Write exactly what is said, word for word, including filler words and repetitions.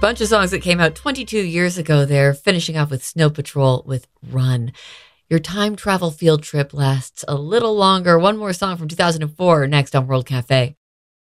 Bunch of songs that came out twenty-two years ago there, finishing off with Snow Patrol with Run. Your time travel field trip lasts a little longer. One more song from two thousand four next on World Cafe.